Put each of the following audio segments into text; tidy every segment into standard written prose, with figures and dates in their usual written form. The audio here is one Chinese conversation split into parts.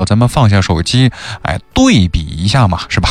咱们放下手机，对比一下嘛，是吧？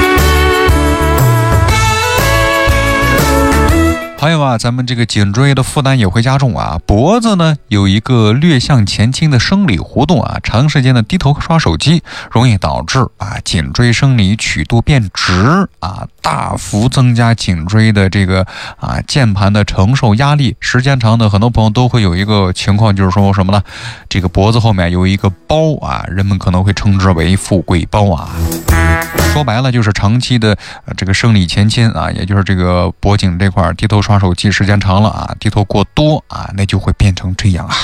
还有啊，咱们这个颈椎的负担也会加重啊，脖子呢有一个略向前倾的生理弧度啊，长时间的低头刷手机，容易导致颈椎生理曲度变直啊，大幅增加颈椎的这个键盘的承受压力。时间长的，很多朋友都会有一个情况，就是说什么呢？这个脖子后面有一个包啊，人们可能会称之为富贵包啊。说白了就是长期的这个生理前倾啊，也就是这个脖颈这块低头刷手机时间长了啊，低头过多啊，那就会变成这样啊。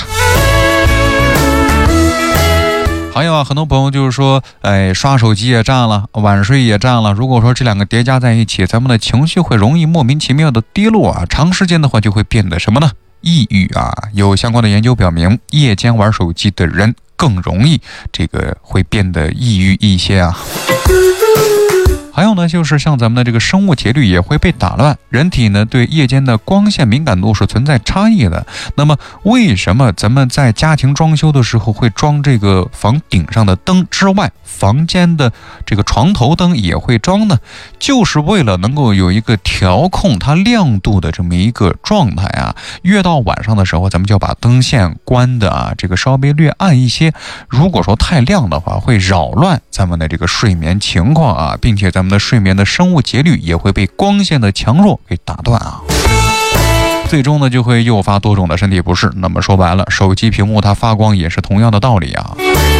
还有啊，很多朋友就是说，刷手机也占了，晚睡也占了。如果说这两个叠加在一起，咱们的情绪会容易莫名其妙的低落啊，长时间的话就会变得什么呢？抑郁啊。有相关的研究表明，夜间玩手机的人更容易会变得抑郁一些啊。还有呢，就是像咱们的这个生物节律也会被打乱，人体呢对夜间的光线敏感度是存在差异的。那么为什么咱们在家庭装修的时候会装这个房顶上的灯之外，房间的这个床头灯也会装呢？就是为了能够有一个调控它亮度的这么一个状态啊。越到晚上的时候，咱们就要把灯线关的这个稍微略暗一些。如果说太亮的话，会扰乱咱们的这个睡眠情况啊，并且咱们的睡眠的生物节律也会被光线的强弱给打断啊，最终呢就会诱发多种的身体不适。那么说白了，手机屏幕它发光也是同样的道理啊。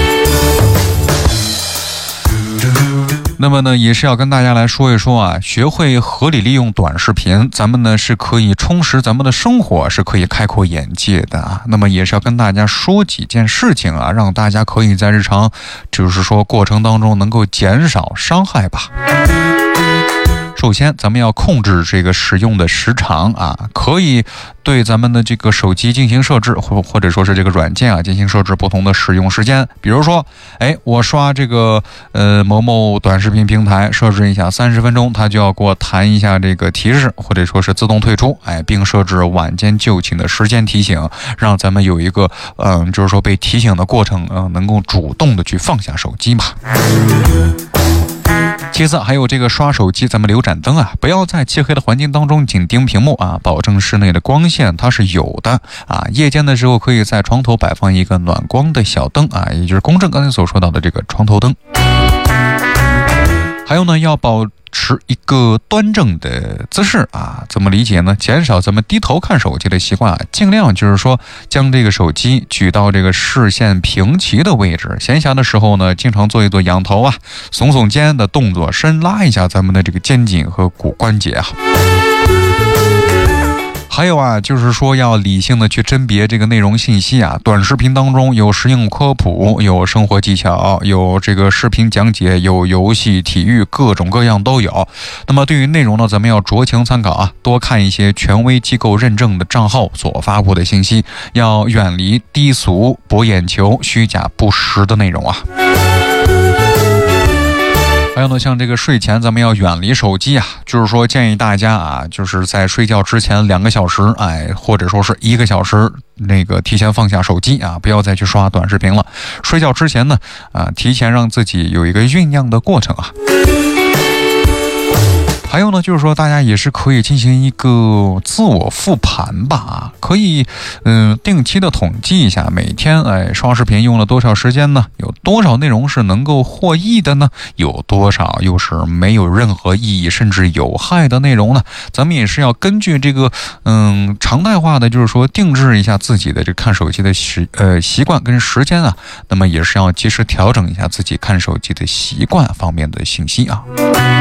那么呢，也是要跟大家来说一说啊，学会合理利用短视频，咱们呢是可以充实咱们的生活，是可以开阔眼界的啊。那么也是要跟大家说几件事情啊，让大家可以在日常就是说过程当中能够减少伤害吧。首先咱们要控制这个使用的时长啊，可以对咱们的这个手机进行设置，或者说是这个软件啊进行设置不同的使用时间。比如说我刷这个某某短视频平台，设置一下30分钟，它就要给我弹一下这个提示，或者说是自动退出，并设置晚间就寝的时间提醒，让咱们有一个就是说被提醒的过程，能够主动的去放下手机嘛。其次还有这个刷手机，咱们留盏灯啊，不要在漆黑的环境当中紧盯屏幕啊，保证室内的光线它是有的啊。夜间的时候可以在床头摆放一个暖光的小灯啊，也就是公正刚才所说到的这个床头灯。还有呢，要保持一个端正的姿势啊，怎么理解呢？减少咱们低头看手机的习惯啊，尽量就是说将这个手机举到这个视线平齐的位置。闲暇的时候呢，经常做一做仰头啊、耸耸肩的动作，伸拉一下咱们的这个肩颈和骨关节啊。还有啊，就是说要理性的去甄别这个内容信息啊。短视频当中有实用科普，有生活技巧，有这个视频讲解，有游戏、体育，各种各样都有。那么对于内容呢，咱们要酌情参考啊，多看一些权威机构认证的账号所发布的信息，要远离低俗、博眼球、虚假不实的内容啊。还有呢，像这个睡前咱们要远离手机啊，就是说建议大家啊，就是在睡觉之前2个小时，或者说是1个小时，提前放下手机啊，不要再去刷短视频了。睡觉之前呢，提前让自己有一个酝酿的过程啊。还有呢，就是说大家也是可以进行一个自我复盘吧，可以定期的统计一下每天刷视频用了多少时间呢？有多少内容是能够获益的呢？有多少又是没有任何意义甚至有害的内容呢？咱们也是要根据这个常态化的，就是说定制一下自己的这看手机的习惯跟时间啊，那么也是要及时调整一下自己看手机的习惯方面的信息啊。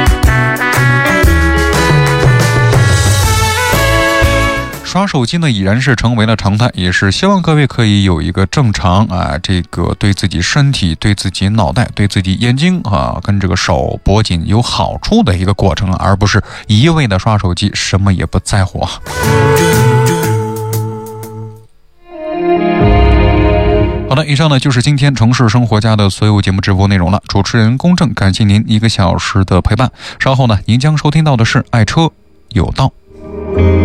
刷手机呢已然是成为了常态，也是希望各位可以有一个正常这个对自己身体、对自己脑袋、对自己眼睛跟这个手脖颈有好处的一个过程，而不是一味的刷手机，什么也不在乎啊。好的，以上呢就是今天城市生活家的所有节目直播内容了。主持人公正，感谢您1个小时的陪伴。稍后呢，您将收听到的是爱车有道。